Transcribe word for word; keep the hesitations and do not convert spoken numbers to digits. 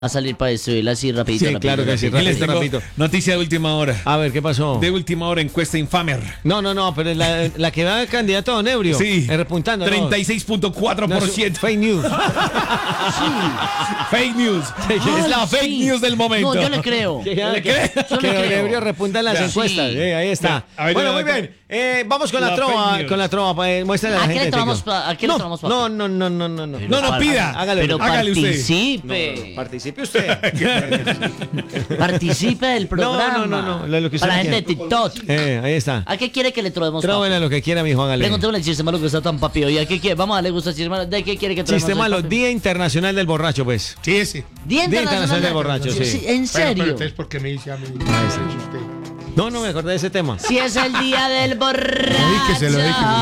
a salir para destruirla así rapidito. Sí, rapidito, claro que sí, rapidito. rapidito, Les tengo rapidito. noticia de última hora. A ver, ¿qué pasó? De última hora, encuesta Infamer. No, no, no, pero la, la que va candidato a Don Ebrio. Sí. Eh, repuntando. ¿no? treinta y seis punto cuatro por ciento. No, es fake news. Fake news. es la Ay, fake sí. news del momento. No, yo le creo. Que, ¿Le que, cree? Yo que le Don creo. Ebrio repunta en las Ya. encuestas. Sí. Eh, ahí está. Ya. A ver, Bueno, ya, muy ya. bien. Eh, vamos con la, La trova. fake news. Con la trova. Eh, muéstrale a la ¿A qué gente. le tomamos Teco. pa- a qué le no, tomamos, papi? no, no, no, no, no, no. No, no, pida. Hágale. Pero Hágale usted. participe. Participe usted. Participe del programa. No, no, no, no, lo que usted Para la gente de quiera. TikTok. Eh, ahí está. ¿A qué quiere que le trovemos, Tróvela papi? lo que quiera, mijo, hágale. Preguntémosle al chiste malo que está tan papi hoy. ¿A qué quiere? Vamos a darle gusto al chiste malo. ¿De qué quiere que trovemos Chiste hoy, malo, papi? Día Internacional del Borracho, pues. Sí, ese. Día Día Internacional Internacional del Borracho, sí. ¿En Bueno, serio? pero entonces, ¿por qué me dice a mí? Usted. No, no me acordé de ese tema. Si es el día del borracho. Lo dije, se lo dije.